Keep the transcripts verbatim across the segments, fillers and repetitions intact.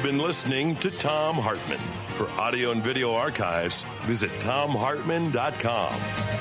been listening to Thom Hartmann. For audio and video archives, visit thom hartmann dot com.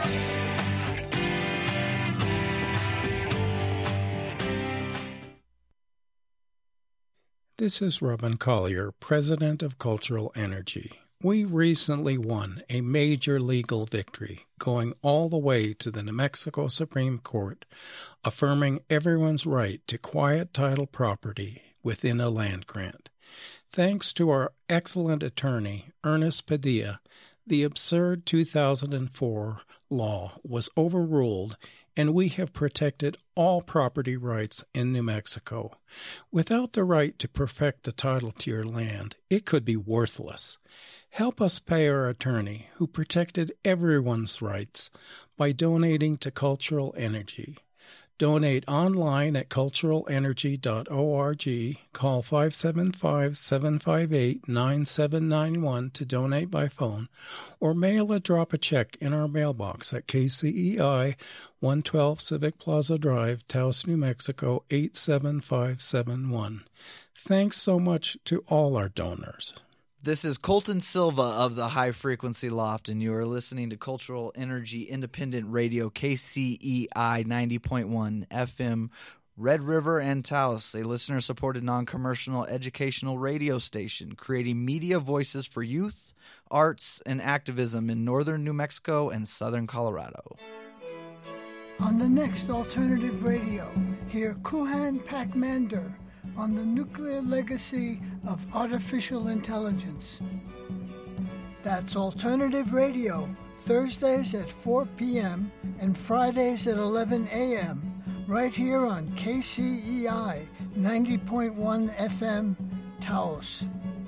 This is Robin Collier, President of Cultural Energy. We recently won a major legal victory, going all the way to the New Mexico Supreme Court, affirming everyone's right to quiet title property within a land grant. Thanks to our excellent attorney, Ernest Padilla, the absurd two thousand four law was overruled, and we have protected all property rights in New Mexico. Without the right to perfect the title to your land, it could be worthless. Help us pay our attorney, who protected everyone's rights, by donating to Cultural Energy. Donate online at cultural energy dot org. Call five seven five, seven five eight, nine seven nine one to donate by phone, or mail or drop a check in our mailbox at K C E I, one twelve Civic Plaza Drive, Taos, New Mexico, eight seven five seven one. Thanks so much to all our donors. This is Colton Silva of the High Frequency Loft, and you are listening to Cultural Energy Independent Radio, K C E I ninety point one F M, Red River and Taos, a listener-supported non-commercial educational radio station creating media voices for youth, arts, and activism in northern New Mexico and southern Colorado. On the next Alternative Radio, hear Kuhan Pakmander on the nuclear legacy of artificial intelligence. That's Alternative Radio, Thursdays at four p.m. and Fridays at eleven a.m., right here on K C E I ninety point one F M, Taos.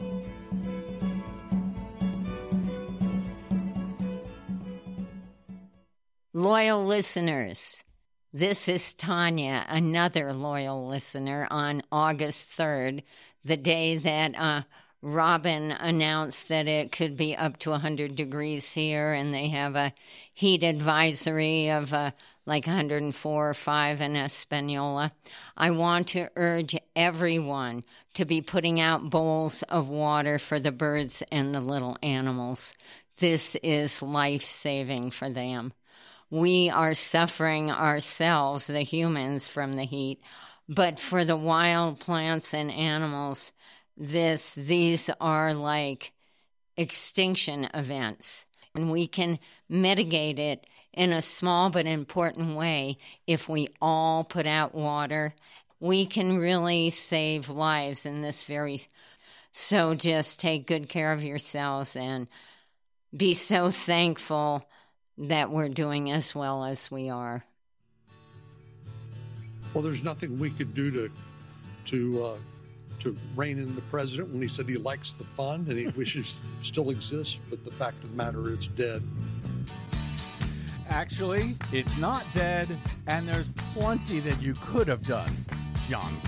Loyal listeners, this is Tanya, another loyal listener, on August third, the day that uh, Robin announced that it could be up to one hundred degrees here, and they have a heat advisory of uh, like one hundred four or five in Espanola. I want to urge everyone to be putting out bowls of water for the birds and the little animals. This is life-saving for them. We are suffering ourselves, the humans, from the heat, but for the wild plants and animals, this these are like extinction events, and we can mitigate it in a small but important way. If we all put out water, we can really save lives in this very. So just take good care of yourselves and be so thankful that we're doing as well as we are. Well, there's nothing we could do to to uh, to rein in the president when he said he likes the fund and he wishes it still exists, but the fact of the matter is dead. Actually, it's not dead, and there's plenty that you could have done, John